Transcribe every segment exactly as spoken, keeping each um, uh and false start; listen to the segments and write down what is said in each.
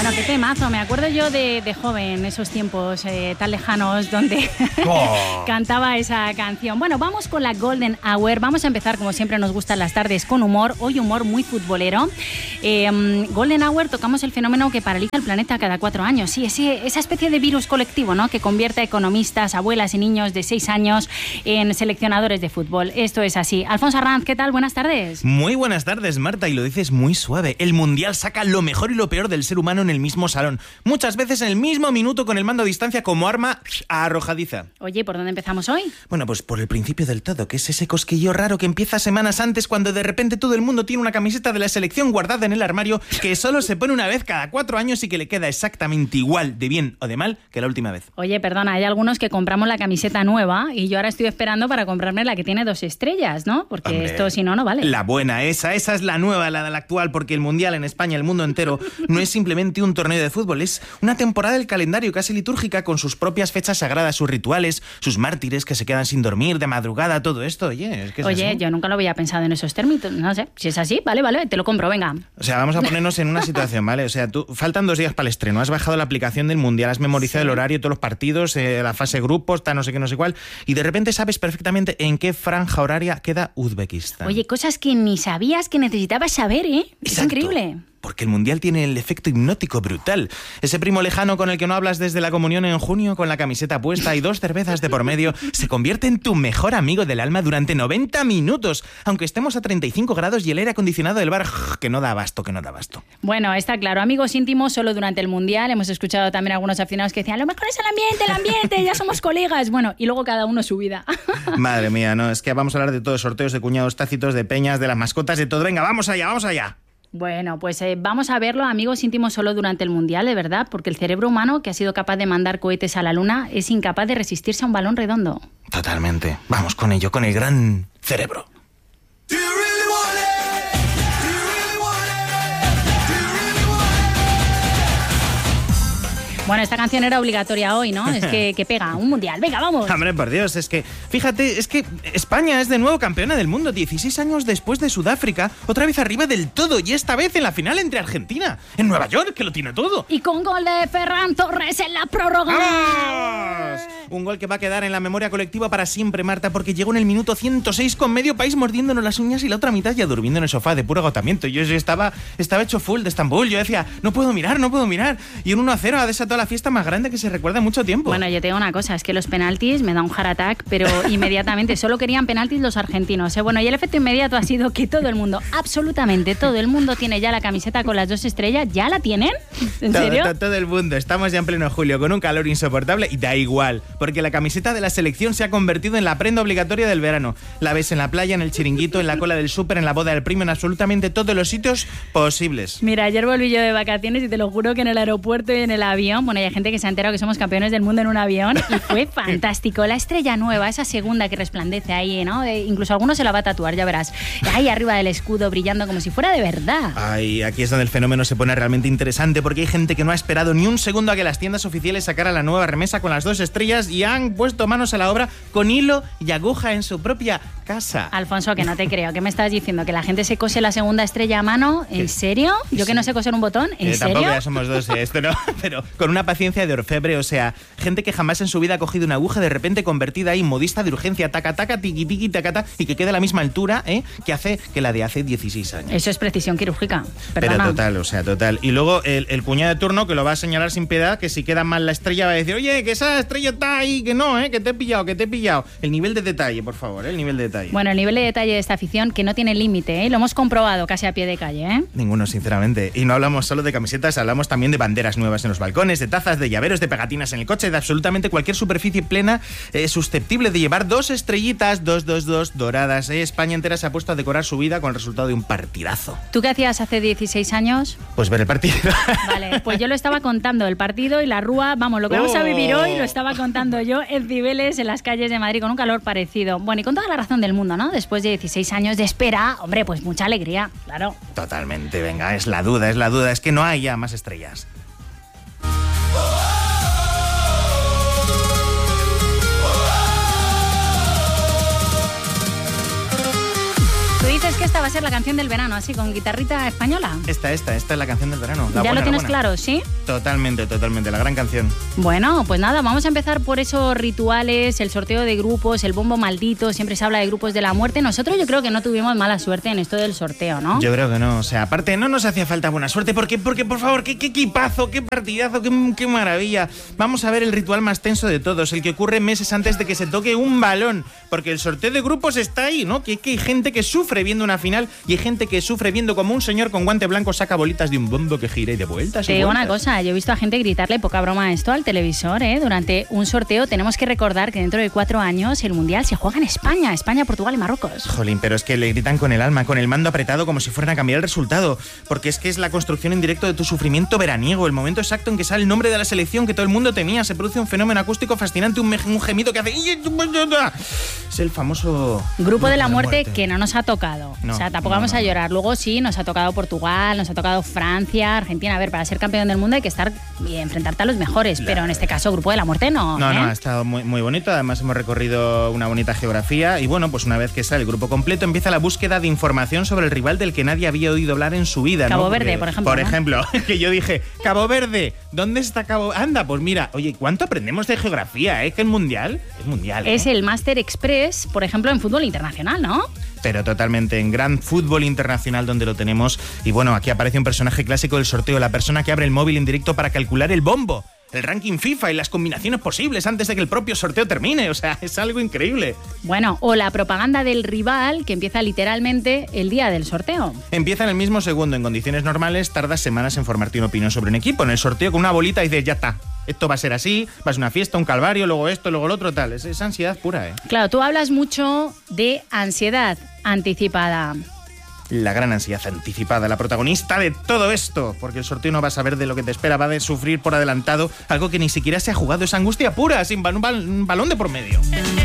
Bueno, qué temazo. Me acuerdo yo de, de joven, esos tiempos eh, tan lejanos donde oh. cantaba esa canción. Bueno, vamos con la Golden Hour. Vamos a empezar, como siempre nos gustan las tardes, con humor. Hoy humor muy futbolero. Eh, Golden Hour, tocamos el fenómeno que paraliza el planeta cada cuatro años. Sí, ese, esa especie de virus colectivo, ¿no?, que convierte a economistas, abuelas y niños de seis años en seleccionadores de fútbol. Esto es así. Alfonso Arranz, ¿qué tal? Buenas tardes. Muy buenas tardes, Marta, y lo dices muy suave. El Mundial saca lo mejor y lo peor del ser humano en el mismo salón. Muchas veces en el mismo minuto con el mando a distancia como arma arrojadiza. Oye, ¿por dónde empezamos hoy? Bueno, pues por el principio del todo, que es ese cosquilleo raro que empieza semanas antes cuando de repente todo el mundo tiene una camiseta de la selección guardada en el armario que solo se pone una vez cada cuatro años y que le queda exactamente igual de bien o de mal que la última vez. Oye, perdona, hay algunos que compramos la camiseta nueva y yo ahora estoy esperando para comprarme la que tiene dos estrellas, ¿no? Porque Hombre, esto si no, no vale. La buena, esa, esa es la nueva, la de la actual, porque el Mundial en España, el mundo entero, no es simplemente un torneo de fútbol, es una temporada del calendario casi litúrgica con sus propias fechas sagradas, sus rituales, sus mártires que se quedan sin dormir de madrugada, todo esto, oye, es que es Oye, así. Yo nunca lo había pensado en esos términos, no sé, si es así, vale, vale, te lo compro, venga. O sea, vamos a ponernos en una situación, ¿vale? O sea, tú, faltan dos días para el estreno, has bajado la aplicación del Mundial, has memorizado sí. el horario, todos los partidos, eh, la fase grupos, está no sé qué, no sé cuál, y de repente sabes perfectamente en qué franja horaria queda Uzbekistán. Oye, cosas que ni sabías que necesitabas saber, ¿eh? Exacto. Es increíble. Porque el Mundial tiene el efecto hipnótico brutal. Ese primo lejano con el que no hablas desde la comunión en junio, con la camiseta puesta y dos cervezas de por medio, se convierte en tu mejor amigo del alma durante noventa minutos, aunque estemos a treinta y cinco grados y el aire acondicionado del bar, que no da abasto, que no da abasto. Bueno, está claro, amigos íntimos solo durante el Mundial. Hemos escuchado también a algunos aficionados que decían, lo mejor es el ambiente, el ambiente, ya somos colegas. Bueno, y luego cada uno su vida. Madre mía, no, es que vamos a hablar de todos, sorteos de cuñados tácitos, de peñas, de las mascotas, de todo. Venga, vamos allá, vamos allá. Bueno, pues eh, vamos a verlo, amigos íntimos, solo durante el Mundial, de verdad, porque el cerebro humano, que ha sido capaz de mandar cohetes a la Luna, es incapaz de resistirse a un balón redondo. Totalmente. Vamos con ello, con el gran cerebro. Bueno, esta canción era obligatoria hoy, ¿no? Es que, que pega, un mundial. Venga, vamos. Hombre, por Dios, es que, fíjate, es que España es de nuevo campeona del mundo, dieciséis años después de Sudáfrica, otra vez arriba del todo, y esta vez en la final entre Argentina, en Nueva York, que lo tiene todo. Y con gol de Ferran Torres en la prórroga. ¡Vamos! Un gol que va a quedar en la memoria colectiva para siempre, Marta, porque llegó en el minuto ciento seis con medio país mordiéndonos las uñas y la otra mitad ya durmiendo en el sofá de puro agotamiento. Yo estaba, estaba hecho full de Estambul, yo decía, no puedo mirar, no puedo mirar. Y un uno a cero ha desatado la fiesta más grande que se recuerda en mucho tiempo. Bueno, yo te digo una cosa, es que los penaltis me da un heart attack, pero inmediatamente solo querían penaltis los argentinos, ¿eh? Bueno, y el efecto inmediato ha sido que todo el mundo, absolutamente todo el mundo tiene ya la camiseta con las dos estrellas. ¿Ya la tienen? ¿En todo, serio? Todo, todo el mundo, estamos ya en pleno julio con un calor insoportable y da igual, porque la camiseta de la selección se ha convertido en la prenda obligatoria del verano. La ves en la playa, en el chiringuito, en la cola del súper, en la boda del primo, en absolutamente todos los sitios posibles. Mira, ayer volví yo de vacaciones y te lo juro que en el aeropuerto y en el avión, bueno, hay gente que se ha enterado que somos campeones del mundo en un avión y fue fantástico. La estrella nueva, esa segunda que resplandece ahí, ¿no? Eh, incluso alguno se la va a tatuar, ya verás. Ahí arriba del escudo brillando como si fuera de verdad. Ay, aquí es donde el fenómeno se pone realmente interesante porque hay gente que no ha esperado ni un segundo a que las tiendas oficiales sacaran la nueva remesa con las dos estrellas y han puesto manos a la obra con hilo y aguja en su propia casa. Alfonso, que no te creo. ¿Qué me estás diciendo? ¿Que la gente se cose la segunda estrella a mano? ¿En ¿Qué? serio? ¿Yo que no sé coser un botón? ¿En eh, serio? Tampoco ya somos dos, eh, esto no, pero con una paciencia de orfebre, o sea, gente que jamás en su vida ha cogido una aguja de repente convertida ahí en modista de urgencia, taca, taca, tiqui, tiqui, taca, y que quede a la misma altura, ¿eh? Que hace que la de hace dieciséis años. Eso es precisión quirúrgica. Perdona. Pero total, o sea, total. Y luego el, el cuñado de turno que lo va a señalar sin piedad, que si queda mal la estrella va a decir, oye, que esa estrella está ahí, que no, ¿eh? Que te he pillado, que te he pillado. El nivel de detalle, por favor, ¿eh? El nivel de detalle. Bueno, el nivel de detalle de esta afición que no tiene límite, ¿eh? Lo hemos comprobado casi a pie de calle, ¿eh? Ninguno, sinceramente. Y no hablamos solo de camisetas, hablamos también de banderas nuevas en los balcones, de tazas, de llaveros, de pegatinas en el coche, de absolutamente cualquier superficie plena eh, susceptible de llevar dos estrellitas, dos, dos, dos, doradas. ¿eh? España entera se ha puesto a decorar su vida con el resultado de un partidazo. ¿Tú qué hacías hace dieciséis años? Pues ver el partido. Vale, pues yo lo estaba contando, el partido y la rúa, vamos, lo que vamos oh. a vivir hoy lo estaba contando yo en Cibeles, en las calles de Madrid, con un calor parecido. Bueno, y con toda la razón del mundo, ¿no? Después de dieciséis años de espera, hombre, pues mucha alegría, claro. Totalmente, venga, es la duda, es la duda, es que no hay ya más estrellas. que esta va a ser la canción del verano, así, con guitarrita española. Esta, esta, esta es la canción del verano. La ¿Ya buena, lo tienes la claro, sí? Totalmente, totalmente, la gran canción. Bueno, pues nada, vamos a empezar por esos rituales, el sorteo de grupos, el bombo maldito, siempre se habla de grupos de la muerte. Nosotros yo creo que no tuvimos mala suerte en esto del sorteo, ¿no? Yo creo que no, o sea, aparte no nos hacía falta buena suerte, porque, porque por favor, qué, qué equipazo, qué partidazo, qué, qué maravilla. Vamos a ver el ritual más tenso de todos, el que ocurre meses antes de que se toque un balón, porque el sorteo de grupos está ahí, ¿no? Que, que hay gente que sufre viendo una final y hay gente que sufre viendo como un señor con guante blanco saca bolitas de un bombo que gira y de vueltas. Te digo una cosa, yo he visto a gente gritarle, poca broma esto, al televisor, ¿eh? Durante un sorteo. Tenemos que recordar que dentro de cuatro años el Mundial se juega en España, España, Portugal y Marruecos. Jolín, pero es que le gritan con el alma, con el mando apretado como si fueran a cambiar el resultado, porque es que es la construcción en directo de tu sufrimiento veraniego, el momento exacto en que sale el nombre de la selección que todo el mundo temía, se produce un fenómeno acústico fascinante, un, un gemido que hace... Es el famoso... Grupo de la muerte, muerte que no nos ha tocado. No, o sea, tampoco no, vamos no, a no. llorar. Luego sí, nos ha tocado Portugal, nos ha tocado Francia, Argentina. A ver, para ser campeón del mundo hay que estar y enfrentarte a los mejores, la... pero en este caso Grupo de la muerte no. No, ¿eh? no, ha estado muy, muy bonito. Además hemos recorrido una bonita geografía y bueno, pues una vez que sale el grupo completo empieza la búsqueda de información sobre el rival del que nadie había oído hablar en su vida. Cabo ¿no? Verde, Porque, por ejemplo. Por ¿no? ejemplo, que yo dije, Cabo Verde, ¿dónde está Cabo? Anda, pues mira, oye, ¿cuánto aprendemos de geografía? ¿Eh? Que el mundial es mundial. ¿eh? Es el Master Express, por ejemplo, en fútbol internacional, ¿no? Pero totalmente en gran fútbol internacional donde lo tenemos. Y bueno, aquí aparece un personaje clásico del sorteo, la persona que abre el móvil en directo para calcular el bombo, el ranking FIFA y las combinaciones posibles antes de que el propio sorteo termine. O sea, es algo increíble. Bueno, o la propaganda del rival que empieza literalmente el día del sorteo. Empieza en el mismo segundo. En condiciones normales tardas semanas en formarte una opinión sobre un equipo. En el sorteo con una bolita y dices, ya está. Esto va a ser así, va a ser una fiesta, un calvario, luego esto, luego lo otro, tal. Es, es ansiedad pura, ¿eh? Claro, tú hablas mucho de ansiedad anticipada. La gran ansiedad anticipada, la protagonista de todo esto, porque el sorteo no va a saber de lo que te espera, va a sufrir por adelantado algo que ni siquiera se ha jugado, es angustia pura, sin un, bal un balón de por medio.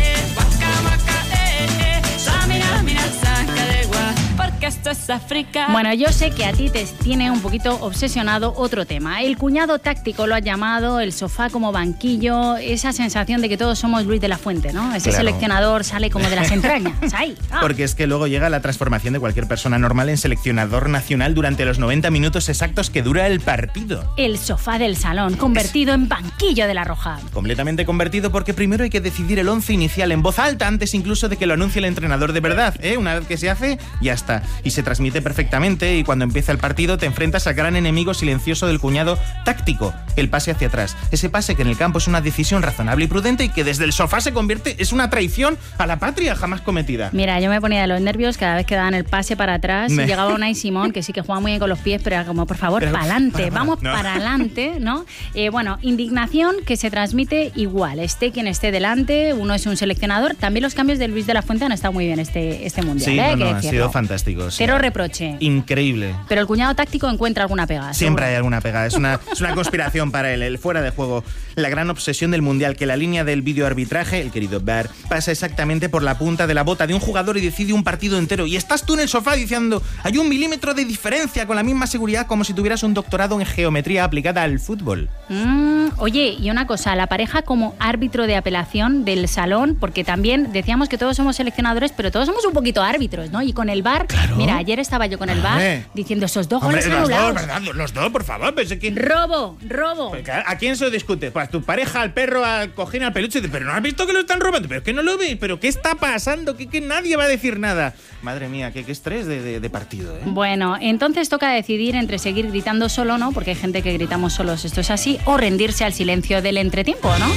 Esto es África. Bueno, yo sé que a ti te tiene un poquito obsesionado otro tema. El cuñado táctico lo ha llamado, el sofá como banquillo, esa sensación de que todos somos Luis de la Fuente, ¿no? Ese claro. seleccionador sale como de las entrañas. Ahí. Ah. Porque es que luego llega la transformación de cualquier persona normal en seleccionador nacional durante los noventa minutos exactos que dura el partido. El sofá del salón, convertido es... en banquillo de la Roja. Completamente convertido porque primero hay que decidir el once inicial en voz alta antes incluso de que lo anuncie el entrenador de verdad, ¿eh? Una vez que se hace, ya está. Y se transmite perfectamente y cuando empieza el partido te enfrentas al gran enemigo silencioso del cuñado táctico, el pase hacia atrás. Ese pase que en el campo es una decisión razonable y prudente y que desde el sofá se convierte, es una traición a la patria jamás cometida. Mira, yo me ponía de los nervios cada vez que daban el pase para atrás me... y llegaba Unai Simón, que sí que jugaba muy bien con los pies, pero era como, por favor, para adelante, vamos no. para adelante, ¿no? Eh, bueno, indignación que se transmite igual, esté quien esté delante, uno es un seleccionador, también los cambios de Luis de la Fuente han estado muy bien este, este mundial. Sí, ¿eh? no, no, que han sido fantásticos. Sí. Cero reproche. Increíble. Pero el cuñado táctico encuentra alguna pega. Siempre seguro. hay alguna pega. Es una, es una conspiración para él, el fuera de juego. La gran obsesión del mundial, que la línea del videoarbitraje, el querido V A R, pasa exactamente por la punta de la bota de un jugador y decide un partido entero. Y estás tú en el sofá diciendo, hay un milímetro de diferencia con la misma seguridad como si tuvieras un doctorado en geometría aplicada al fútbol. Mm, oye, y una cosa, la pareja como árbitro de apelación del salón, porque también decíamos que todos somos seleccionadores, pero todos somos un poquito árbitros, ¿no? Y con el V A R, claro. Mira, ayer estaba yo con el V A R diciendo esos dos Hombre, goles los anulados. Dos, ¿verdad? Los dos, por favor. Pensé que... Robo, robo. Pues, ¿a quién se lo discute? Pues a tu pareja, al perro, al cojín, al peluche. Pero no has visto que lo están robando. Pero es que no lo veis. Pero ¿qué está pasando? Que, que nadie va a decir nada. Madre mía, qué, qué estrés de, de, de partido, ¿eh? Bueno, entonces toca decidir entre seguir gritando solo, ¿no? Porque hay gente que gritamos solos, esto es así, o rendirse al silencio del entretiempo, ¿no?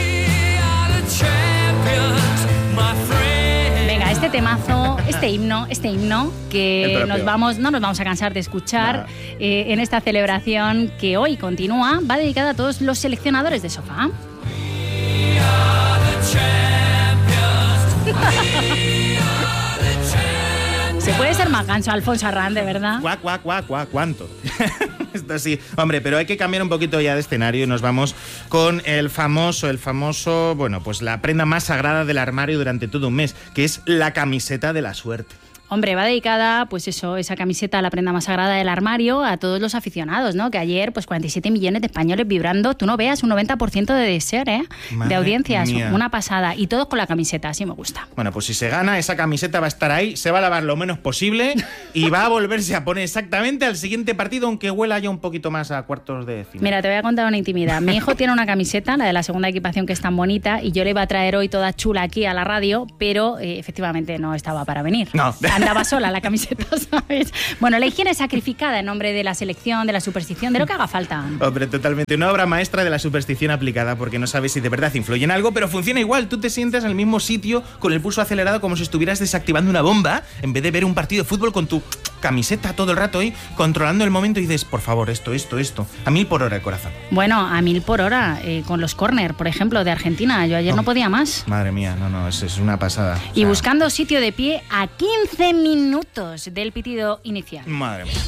Venga, este temazo, este himno, este himno que nos vamos, no nos vamos a cansar de escuchar eh, en esta celebración que hoy continúa, va dedicada a todos los seleccionadores de sofá. Se puede ser más ganso, Alfonso Arrán, de verdad. Cuá, cuá, cuá, cuá, ¿cuánto? Esto sí. Hombre, pero hay que cambiar un poquito ya de escenario y nos vamos con el famoso, el famoso, bueno, pues la prenda más sagrada del armario durante todo un mes, que es la camiseta de la suerte. Hombre, va dedicada, pues eso, esa camiseta, la prenda más sagrada del armario, a todos los aficionados, ¿no? Que ayer, pues cuarenta y siete millones de españoles vibrando, tú no veas, un noventa por ciento de deseo, ¿eh? Madre de audiencias, mía. Una pasada. Y todos con la camiseta, así me gusta. Bueno, pues si se gana, esa camiseta va a estar ahí, se va a lavar lo menos posible y va a volverse a poner exactamente al siguiente partido, aunque huela ya un poquito más a cuartos de final. Mira, te voy a contar una intimidad. Mi hijo tiene una camiseta, la de la segunda equipación, que es tan bonita, y yo le iba a traer hoy toda chula aquí a la radio, pero eh, efectivamente no estaba para venir. No. Andaba sola la camiseta, ¿sabes? Bueno, la higiene sacrificada en nombre de la selección, de la superstición, de lo que haga falta. Hombre, totalmente. Una obra maestra de la superstición aplicada, porque no sabes si de verdad influye en algo, pero funciona igual. Tú te sientes en el mismo sitio con el pulso acelerado como si estuvieras desactivando una bomba, en vez de ver un partido de fútbol con tu camiseta todo el rato ahí, controlando el momento y dices, por favor, esto, esto, esto. A mil por hora el corazón. Bueno, a mil por hora, eh, con los córner, por ejemplo, de Argentina. Yo ayer Oh. no podía más. Madre mía, no, no, es, es una pasada. O Y sea, buscando sitio de pie a quince minutos del pitido inicial. Madre mía.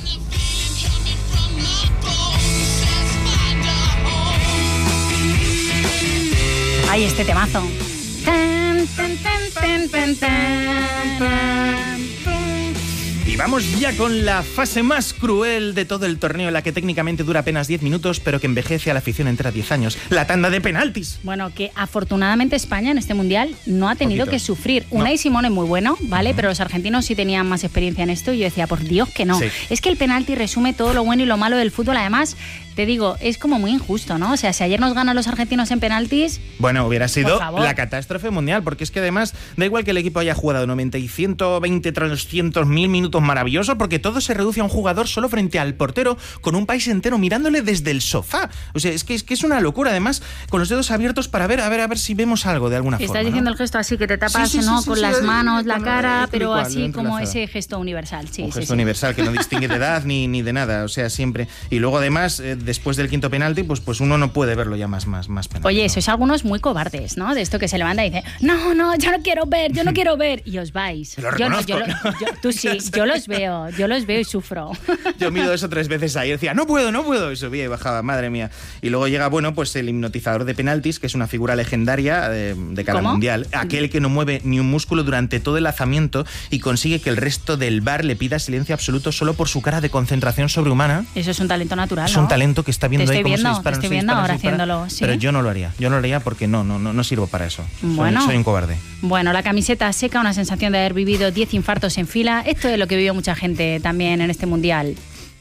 Ay, este temazo. Tan, tan, tan, tan, tan, tan, tan. Y vamos ya con la fase más cruel de todo el torneo, la que técnicamente dura apenas diez minutos, pero que envejece a la afición entera diez años. La tanda de penaltis. Bueno, que afortunadamente España en este mundial no ha tenido Poquito. que sufrir. No. Unai Simón es muy bueno, ¿vale? Uh-huh. Pero los argentinos sí tenían más experiencia en esto y yo decía, por Dios que no. Sí. Es que el penalti resume todo lo bueno y lo malo del fútbol. Además, te digo, es como muy injusto, ¿no? O sea, si ayer nos ganan los argentinos en penaltis... Bueno, hubiera sido Por favor. la catástrofe mundial, porque es que además da igual que el equipo haya jugado noventa y ciento veinte, trescientos mil minutos maravillosos, porque todo se reduce a un jugador solo frente al portero, con un país entero mirándole desde el sofá. O sea, es que es, que es una locura, además, con los dedos abiertos para ver, a ver, a ver si vemos algo de alguna Estás forma. diciendo ¿no? el gesto así, que te tapas, Sí, sí, ¿no? sí, sí, con sí, las sí, manos, la con- cara, tal pero cual, así como entrelazado. ese gesto universal. Sí, Un sí, gesto sí. universal que no distingue de edad ni, ni de nada, o sea, siempre. Y luego además, eh, después del quinto penalti, pues, pues uno no puede verlo ya más, más, más penalti. Oye, ¿no? sois algunos muy cobardes, ¿no? De esto que se levanta y dice, no, no, yo no quiero ver, yo no quiero ver. Y os vais. Lo yo no, reconozco, yo, lo- ¿no? yo- tú sí, yo los veo, yo los veo y sufro. Yo mido eso tres veces ahí, decía, no puedo, no puedo, y subía y bajaba, madre mía. Y luego llega, bueno, pues el hipnotizador de penaltis, que es una figura legendaria de, de cada ¿Cómo? mundial, aquel que no mueve ni un músculo durante todo el lanzamiento y consigue que el resto del bar le pida silencio absoluto solo por su cara de concentración sobrehumana. Eso es un talento natural, Es ¿no? un talento que está viendo Te ahí estoy cómo se viendo, disparan, te estoy se viendo disparan, ahora se disparan. haciéndolo, ¿sí? Pero yo no lo haría, yo no lo haría porque no, no, no, no sirvo para eso. Soy- Bueno. soy un cobarde. Bueno, la camiseta seca, una sensación de haber vivido diez infartos en fila. Esto es lo que vivió mucha gente también en este mundial.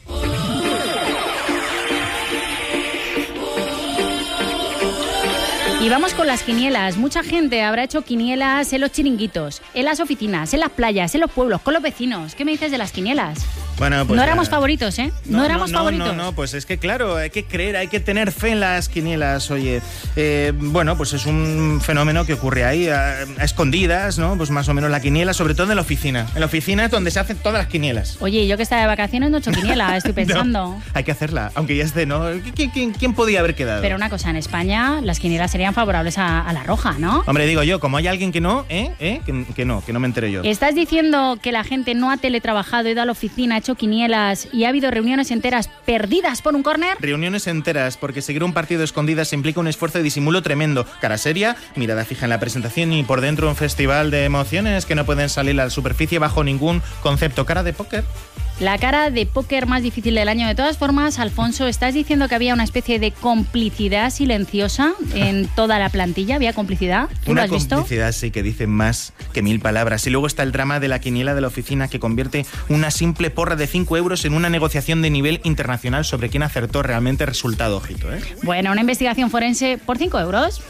Y vamos con las quinielas. Mucha gente habrá hecho quinielas en los chiringuitos, en las oficinas, en las playas, en los pueblos, con los vecinos. ¿Qué me dices de las quinielas? Bueno, pues no éramos ya- favoritos, ¿eh? No, éramos no, favoritos. No, no, pues es que claro, hay que creer, hay que tener fe en las quinielas, oye. Eh, bueno, pues es un fenómeno que ocurre ahí, a, a escondidas, ¿no? Pues más o menos la quiniela, sobre todo en la oficina. En la oficina es donde se hacen todas las quinielas. Oye, yo que estaba de vacaciones no he hecho quiniela, estoy pensando. No, hay que hacerla, aunque ya esté, ¿no? ¿Quién, quién, quién podía haber quedado? Pero una cosa, en España las quinielas serían favorables a, a la roja, ¿no? Hombre, digo yo, como hay alguien que no, ¿eh? ¿Eh? Que, que no, que no me entere yo. ¿Estás diciendo que la gente no ha teletrabajado, ido a la oficina, ha hecho quinielas y ha habido reuniones enteras perdidas por un córner? Reuniones enteras, porque seguir un partido a escondidas implica un esfuerzo de disimulo tremendo. Cara seria, mirada fija en la presentación y por dentro un festival de emociones que no pueden salir a la superficie bajo ningún concepto. Cara de póker. La cara de póker más difícil del año. De todas formas, Alfonso, ¿estás diciendo que había una especie de complicidad silenciosa en toda la plantilla? ¿Había complicidad? ¿Tú Una lo has visto? complicidad, sí, que dice más que mil palabras. Y luego está el drama de la quiniela de la oficina que convierte una simple porra de cinco euros en una negociación de nivel internacional sobre quién acertó realmente el resultado, ojito, ¿eh? Bueno, una investigación forense por cinco euros.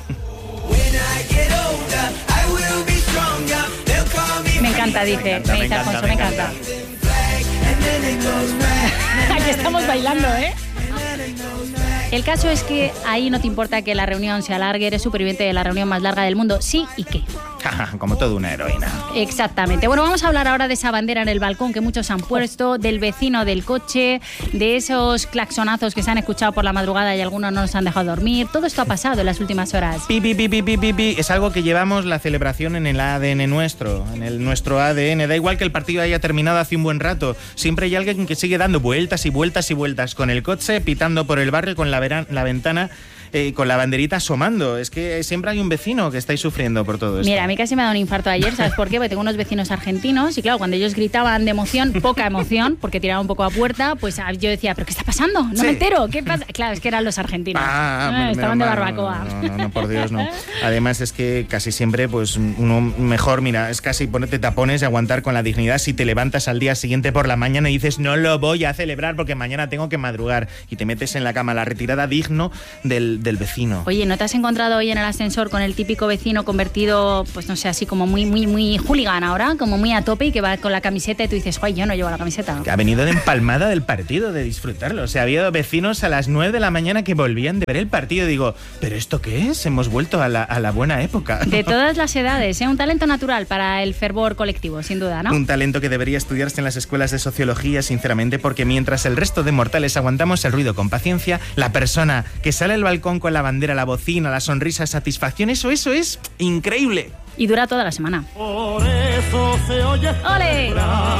Me encanta, dice. Me encanta, me me dice encanta, Alfonso, me me encanta. Aquí estamos bailando, ¿eh? El caso es que ahí no te importa que la reunión se alargue, eres superviviente de la reunión más larga del mundo, sí y qué. Como toda una heroína. Exactamente. Bueno, vamos a hablar ahora de esa bandera en el balcón que muchos han puesto, del vecino del coche, de esos claxonazos que se han escuchado por la madrugada y algunos no nos han dejado dormir. Todo esto ha pasado en las últimas horas. Pi, pi, pi, pi, pi, pi, pi. Es algo que llevamos la celebración en el A D N nuestro, en el nuestro A D N. Da igual que el partido haya terminado hace un buen rato. Siempre hay alguien que sigue dando vueltas y vueltas y vueltas con el coche, pitando por el barrio con la, veran- la ventana eh, con la banderita asomando. Es que siempre hay un vecino que estáis sufriendo por todo esto. Mira, a mí casi me ha dado un infarto ayer, ¿sabes por qué? Porque tengo unos vecinos argentinos y claro, cuando ellos gritaban de emoción, poca emoción, porque tiraban un poco a puerta, pues yo decía, ¿pero qué está pasando? No sí. me entero, ¿qué pasa? Claro, es que eran los argentinos. Ah, ah, estaban de barbacoa. No, no, no, por Dios, no. Además es que casi siempre, pues uno mejor, mira, es casi ponerte tapones y aguantar con la dignidad si te levantas al día siguiente por la mañana y dices, no lo voy a celebrar porque mañana tengo que madrugar, y te metes en la cama, la retirada digno del, del vecino. Oye, ¿no te has encontrado hoy en el ascensor con el típico vecino convertido, pues no sé, así como muy, muy, muy hooligan ahora, como muy a tope y que va con la camiseta y tú dices, ¡ay, yo no llevo la camiseta! Que ha venido de empalmada del partido, de disfrutarlo. O sea, había vecinos a las nueve de la mañana que volvían de ver el partido. Digo, ¿pero esto qué es? Hemos vuelto a la, a la buena época. De todas las edades, ¿eh? Un talento natural para el fervor colectivo, sin duda, ¿no? Un talento que debería estudiarse en las escuelas de sociología, sinceramente, porque mientras el resto de mortales aguantamos el ruido con paciencia, la persona que sale al balcón con la bandera, la bocina, la sonrisa, satisfacción, eso, eso es increíble. Y dura toda la semana. Por eso se oye. ¡Ole!